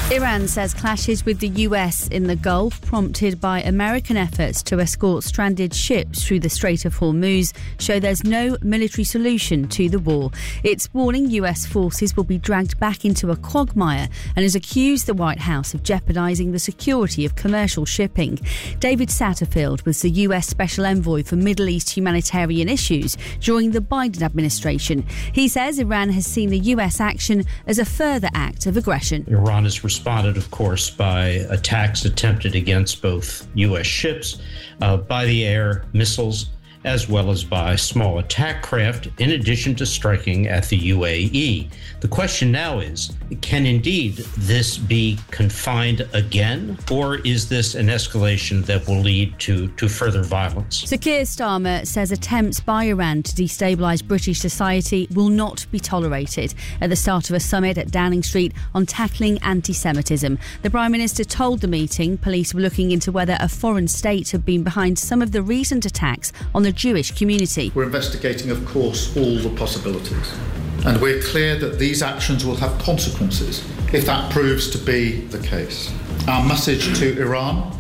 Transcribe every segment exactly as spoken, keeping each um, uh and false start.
Iran says clashes with the U S in the Gulf, prompted by American efforts to escort stranded ships through the Strait of Hormuz, show there's no military solution to the war. It's warning U S forces will be dragged back into a quagmire and has accused the White House of jeopardising the security of commercial shipping. David Satterfield was the U S Special Envoy for Middle East humanitarian issues during the Biden administration. He says Iran has seen the U S action as a further act of aggression. Iran is responded, of course, by attacks attempted against both U S ships uh, by the air, missiles, as well as by small attack craft, in addition to striking at the U A E. The question now is, can indeed this be confined again, or is this an escalation that will lead to, to further violence? Sir Keir Starmer says attempts by Iran to destabilise British society will not be tolerated at the start of a summit at Downing Street on tackling anti-Semitism. The Prime Minister told the meeting police were looking into whether a foreign state had been behind some of the recent attacks on the Jewish community. We're investigating, of course, all the possibilities. And we're clear that these actions will have consequences if that proves to be the case. Our message to Iran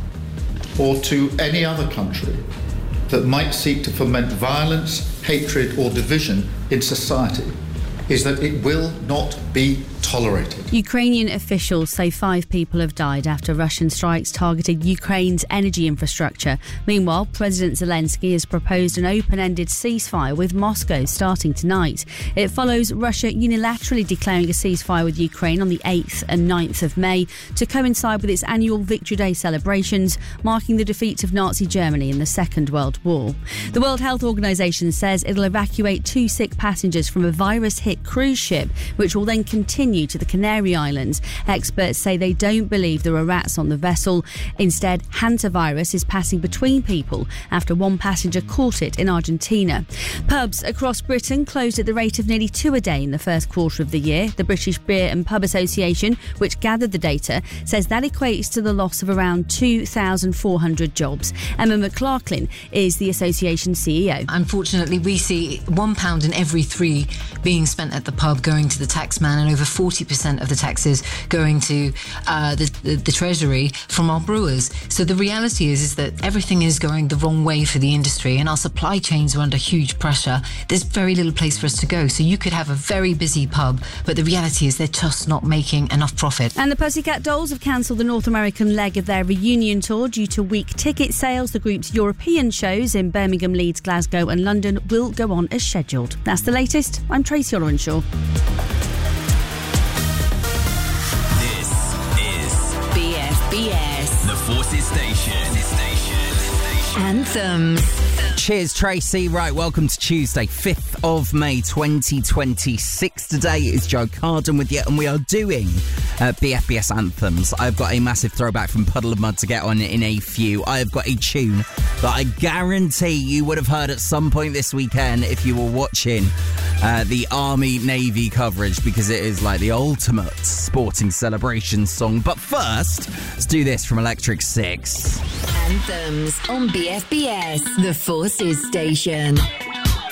or to any other country that might seek to foment violence, hatred or division in society is that it will not be tolerated. Ukrainian officials say five people have died after Russian strikes targeted Ukraine's energy infrastructure. Meanwhile, President Zelensky has proposed an open-ended ceasefire with Moscow starting tonight. It follows Russia unilaterally declaring a ceasefire with Ukraine on the eighth and ninth of May to coincide with its annual Victory Day celebrations, marking the defeat of Nazi Germany in the Second World War. The World Health Organization says it'll evacuate two sick passengers from a virus-hit cruise ship, which will then continue to the Canary Islands. Experts say they don't believe there are rats on the vessel. Instead, hantavirus is passing between people after one passenger caught it in Argentina. Pubs across Britain closed at the rate of nearly two a day in the first quarter of the year. The British Beer and Pub Association, which gathered the data, says that equates to the loss of around two thousand four hundred jobs. Emma McLaughlin is the association's C E O. Unfortunately, we see one pound in every three being spent at the pub going to the taxman, and over forty percent of the taxes going to uh, the, the, the Treasury from our brewers. So the reality is, is that everything is going the wrong way for the industry, and our supply chains are under huge pressure. There's very little place for us to go. So you could have a very busy pub, but the reality is they're just not making enough profit. And the Pussycat Dolls have cancelled the North American leg of their reunion tour due to weak ticket sales. The group's European shows in Birmingham, Leeds, Glasgow and London will go on as scheduled. That's the latest. I'm Tracy Olorenshaw. B F B S, the Forces Station. Anthems. Cheers, Tracy. Right, welcome to Tuesday, fifth of May twenty twenty-six. Today is Joe Carden with you, and we are doing uh, B F B S Anthems. I've got a massive throwback from Puddle of Mud to get on in a few. I have got a tune that I guarantee you would have heard at some point this weekend if you were watching uh, the Army-Navy coverage, because it is like the ultimate sporting celebration song. But first, let's do this from Electric Six. Anthems on B F B S, the Forces Station.